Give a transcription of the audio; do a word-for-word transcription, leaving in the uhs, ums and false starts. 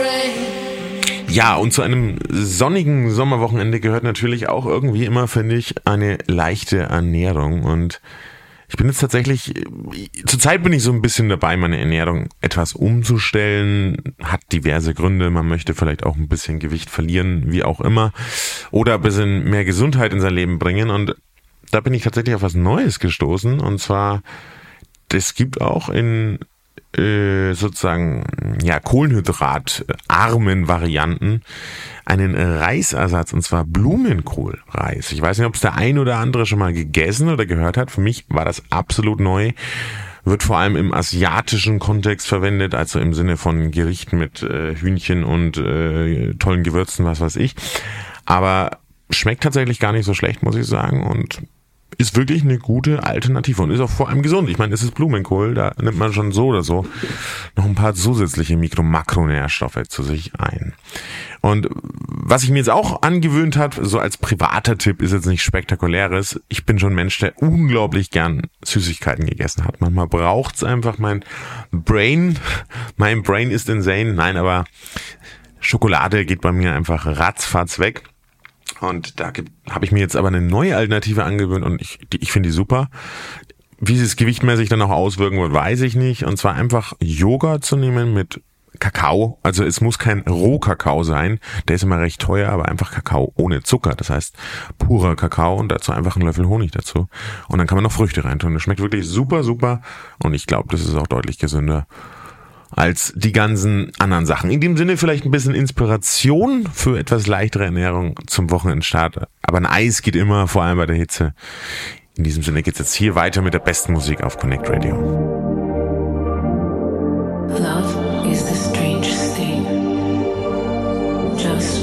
Ja, und zu einem sonnigen Sommerwochenende gehört natürlich auch irgendwie immer, finde ich, eine leichte Ernährung. Und ich bin jetzt tatsächlich, zurzeit bin ich so ein bisschen dabei, meine Ernährung etwas umzustellen. Hat diverse Gründe. Man möchte vielleicht auch ein bisschen Gewicht verlieren, wie auch immer. Oder ein bisschen mehr Gesundheit in sein Leben bringen. Und da bin ich tatsächlich auf was Neues gestoßen. Und zwar, es gibt auch in Äh, sozusagen ja kohlenhydratarmen Varianten einen Reisersatz, und zwar Blumenkohlreis. Ich weiß nicht, ob es der ein oder andere schon mal gegessen oder gehört hat. Für mich war das absolut neu. Wird vor allem im asiatischen Kontext verwendet, also im Sinne von Gerichten mit äh, Hühnchen und äh, tollen Gewürzen, was weiß ich. Aber schmeckt tatsächlich gar nicht so schlecht, muss ich sagen, und ist wirklich eine gute Alternative und ist auch vor allem gesund. Ich meine, es ist Blumenkohl, da nimmt man schon so oder so noch ein paar zusätzliche Mikro-Makronährstoffe zu sich ein. Und was ich mir jetzt auch angewöhnt habe, so als privater Tipp, ist jetzt nicht spektakuläres. Ich bin schon ein Mensch, der unglaublich gern Süßigkeiten gegessen hat. Manchmal braucht's einfach mein Brain. Mein Brain ist insane. Nein, aber Schokolade geht bei mir einfach ratzfatz weg. Und da habe ich mir jetzt aber eine neue Alternative angewöhnt und ich, die, ich finde die super. Wie sie es gewichtmäßig dann auch auswirken wird, weiß ich nicht. Und zwar einfach Joghurt zu nehmen mit Kakao. Also es muss kein Rohkakao sein, der ist immer recht teuer, aber einfach Kakao ohne Zucker. Das heißt purer Kakao und dazu einfach einen Löffel Honig dazu. Und dann kann man noch Früchte reintun. Das schmeckt wirklich super, super und ich glaube, das ist auch deutlich gesünder als die ganzen anderen Sachen. In dem Sinne vielleicht ein bisschen Inspiration für etwas leichtere Ernährung zum Wochenendstart. Aber ein Eis geht immer, vor allem bei der Hitze. In diesem Sinne geht's jetzt hier weiter mit der besten Musik auf Connect Radio.